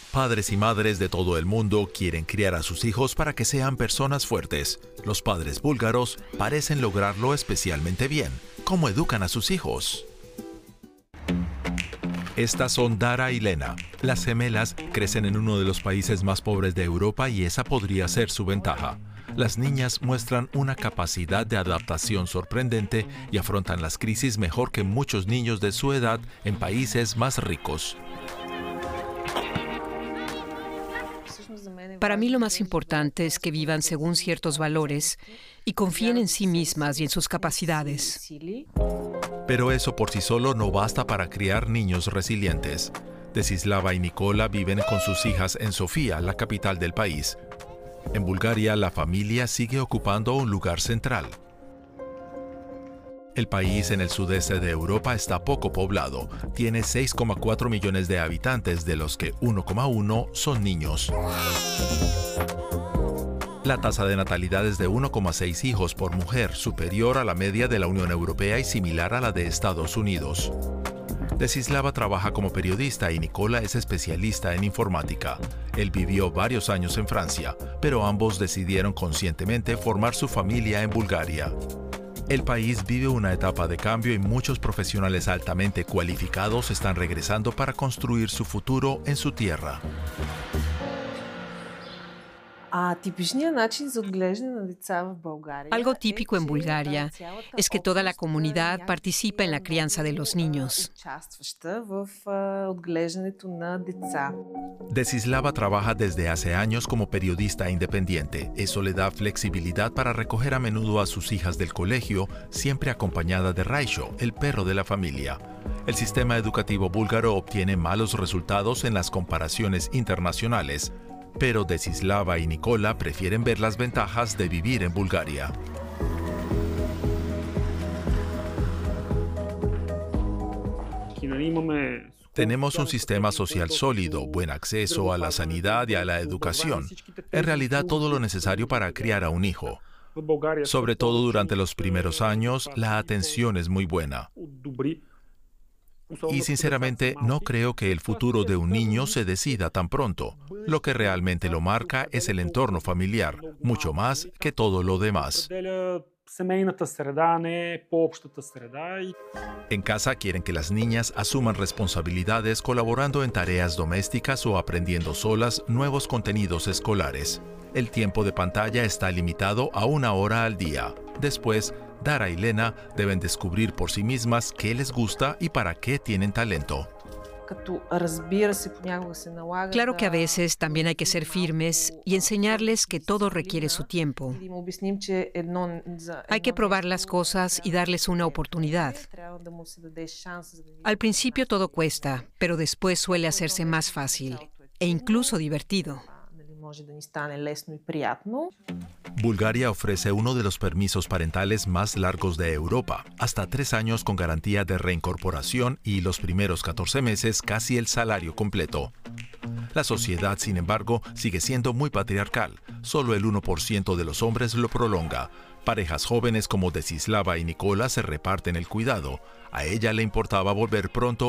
Padres y madres de todo el mundo quieren criar a sus hijos para que sean personas fuertes. Los padres búlgaros parecen lograrlo especialmente bien. ¿Cómo educan a sus hijos? Estas son Dara y Lena. Las gemelas crecen en uno de los países más pobres de Europa y esa podría ser su ventaja. Las niñas muestran una capacidad de adaptación sorprendente y afrontan las crisis mejor que muchos niños de su edad en países más ricos. Para mí lo más importante es que vivan según ciertos valores y confíen en sí mismas y en sus capacidades. Pero eso por sí solo no basta para criar niños resilientes. Desislava y Nikola viven con sus hijas en Sofía, la capital del país. En Bulgaria, la familia sigue ocupando un lugar central. El país en el sudeste de Europa está poco poblado. Tiene 6,4 millones de habitantes, de los que 1,1 son niños. La tasa de natalidad es de 1,6 hijos por mujer, superior a la media de la Unión Europea y similar a la de Estados Unidos. Desislava trabaja como periodista y Nikola es especialista en informática. Él vivió varios años en Francia, pero ambos decidieron conscientemente formar su familia en Bulgaria. El país vive una etapa de cambio y muchos profesionales altamente cualificados están regresando para construir su futuro en su tierra. Algo típico en Bulgaria es que toda la comunidad participa en la crianza de los niños. Desislava trabaja desde hace años como periodista independiente. Eso le da flexibilidad para recoger a menudo a sus hijas del colegio, siempre acompañada de Raisho, el perro de la familia. El sistema educativo búlgaro obtiene malos resultados en las comparaciones internacionales, pero Desislava y Nikola prefieren ver las ventajas de vivir en Bulgaria. Tenemos un sistema social sólido, buen acceso a la sanidad y a la educación. En realidad, todo lo necesario para criar a un hijo. Sobre todo durante los primeros años, la atención es muy buena. Y sinceramente, no creo que el futuro de un niño se decida tan pronto. Lo que realmente lo marca es el entorno familiar, mucho más que todo lo demás. En casa quieren que las niñas asuman responsabilidades colaborando en tareas domésticas o aprendiendo solas nuevos contenidos escolares. El tiempo de pantalla está limitado a 1 hora al día. Después, Dara y Lena deben descubrir por sí mismas qué les gusta y para qué tienen talento. Claro que a veces también hay que ser firmes y enseñarles que todo requiere su tiempo. Hay que probar las cosas y darles una oportunidad. Al principio todo cuesta, pero después suele hacerse más fácil e incluso divertido. Bulgaria ofrece uno de los permisos parentales más largos de Europa, hasta 3 años con garantía de reincorporación y los primeros 14 meses casi el salario completo. La sociedad, sin embargo, sigue siendo muy patriarcal. Solo el 1% de los hombres lo prolonga. Parejas jóvenes como Desislava y Nikola se reparten el cuidado. A ella le importaba volver pronto